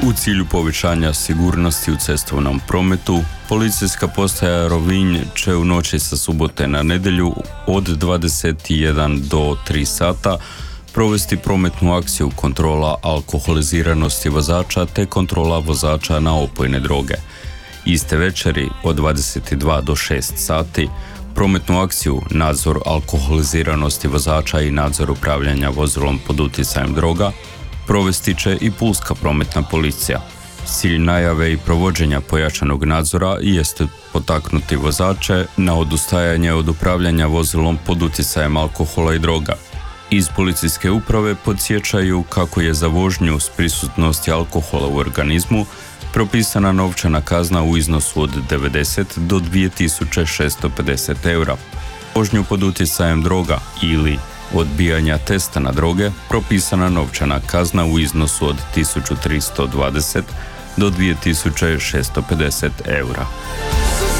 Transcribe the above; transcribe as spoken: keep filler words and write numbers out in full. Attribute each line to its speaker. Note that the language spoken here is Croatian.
Speaker 1: U cilju povećanja sigurnosti u cestovnom prometu, policijska postaja Rovinj će u noći sa subote na nedjelju od dvadeset jedan do tri sata provesti prometnu akciju kontrola alkoholiziranosti vozača te kontrola vozača na opojne droge. Iste večeri od dvadeset dva do šest sati prometnu akciju nadzor alkoholiziranosti vozača i nadzor upravljanja vozilom pod utjecajem droga provesti će i pulska prometna policija. Cilj najave i provođenja pojačanog nadzora jeste potaknuti vozače na odustajanje od upravljanja vozilom pod utjecajem alkohola i droga. Iz policijske uprave podsjećaju kako je za vožnju s prisutnosti alkohola u organizmu propisana novčana kazna u iznosu od devedeset do dvije tisuće šesto pedeset eura. Vožnju pod utjecajem droga ili odbijanja testa na droge propisana novčana kazna u iznosu od tisuću tristo dvadeset do dvije tisuće šesto pedeset eura.